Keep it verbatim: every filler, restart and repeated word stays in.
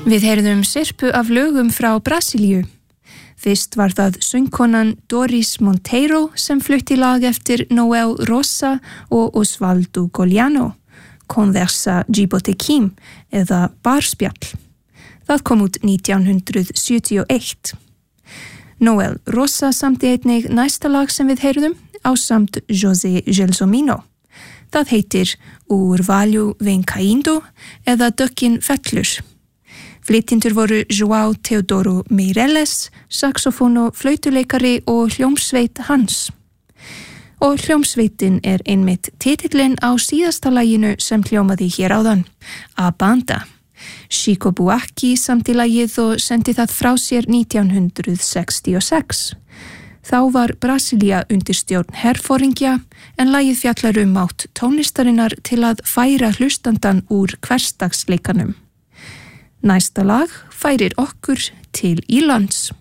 Við heyrðum sirpu af lögum frá Brasilíu. Fyrst var það söngkonan Doris Monteiro sem flutti lag eftir Noel Rosa og Osvaldo Gogliano, Conversa Gibotequim eða Barspjall. Það kom út nítján hundrað sjötíu og eitt. Noel Rosa samdi einnig næsta lag sem við heyrðum ásamt José Gelsomino. Það heitir Orvalho vem caindo eða Döggin fellur. Flytjendur voru João Teodoro Meireles, saxofón og flautuleikari og hljómsveit hans. Og hljómsveitin er einmitt titillinn á síðasta laginu sem hljómaði hér áðan, A Banda. Chico Buarque samdi lagið og sendi það frá sér nítján hundrað sextíu og sex. Þá var Brasilia undir stjórn herforingja en lagið fjallar um mátt tónlistarinnar til að færa hlustandan úr hversdagsleikanum. Næsta lag færir okkur til Írlands.